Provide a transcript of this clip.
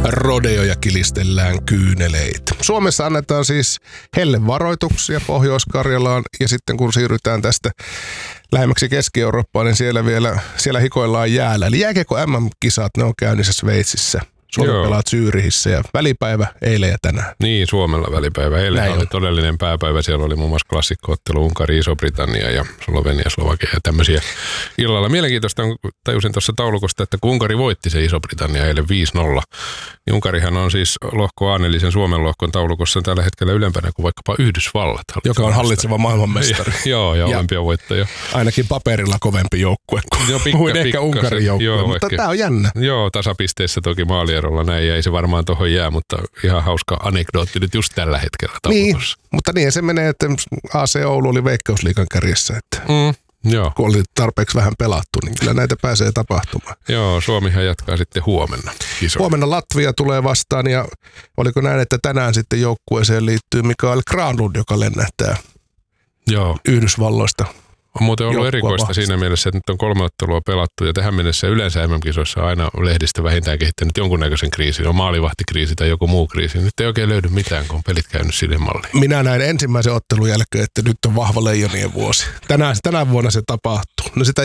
rodeoja kilistellään kyyneleitä. Suomessa annetaan siis hellevaroituksia Pohjois-Karjalaan ja sitten kun siirrytään tästä lähemmäksi Keski-Eurooppaan, niin siellä hikoillaan jäällä. Eli jääkiekko MM-kisat, ne on käynnissä Sveitsissä. Suomi pelaa Zyyrihissä ja välipäivä eilen ja tänään. Niin, Suomella välipäivä. Eilen oli todellinen pääpäivä. Siellä oli muun muassa klassikkoottelu Unkari, Iso-Britannia ja Slovenia, Slovakia ja tämmöisiä illalla. Mielenkiintoista on, tajusin tuossa taulukosta, että kun Unkari voitti se Iso-Britannia eilen 5-0, niin Unkarihan on siis lohko A, eli sen Suomen lohkon taulukossa tällä hetkellä ylempänä kuin vaikkapa Yhdysvallat. Joka on hallitseva maailmanmestari. Joo, ja olympiavoittaja. Ainakin paperilla kovempi joukkue kuin ehkä Unkarin joukkue, mutta tämä on jännä. Joo, tasapisteissä toki maalierolla näin, ja ei se varmaan tuohon jää, mutta ihan hauska anekdootti nyt just tällä hetkellä taulukossa. Niin, mutta niin se menee, että AC Oulu oli Veikkausliigan kärjessä, että joo. Kun oli tarpeeksi vähän pelattu, niin kyllä näitä pääsee tapahtumaan. Joo, Suomihan jatkaa sitten huomenna. Huomenna Latvia tulee vastaan ja oliko näin, että tänään sitten joukkueeseen liittyy Mikael Granlund, joka lennähtää Yhdysvalloista. On muuten ollut erikoista siinä mielessä, että nyt on 3 ottelua pelattu ja tähän mennessä yleensä MM-kisoissa on aina lehdistö vähintään kehittänyt jonkunnäköisen kriisin. On maalivahtikriisi tai joku muu kriisi. Nyt ei oikein löydy mitään, kun on pelit käynyt sille malliin. Minä näin ensimmäisen ottelun jälkeen, että nyt on vahva leijonien vuosi. Tänä vuonna se tapahtuu. No sitä